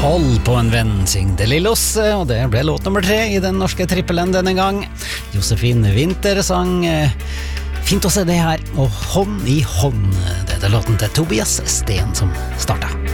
Hold på en venn, syngde Lillos, og det ble låt nummer 3 i den norske trippelen denne gang. Josefine Winther sang fint å se det her, og Hånd i hånd, det er låten til Tobias Sten som startet.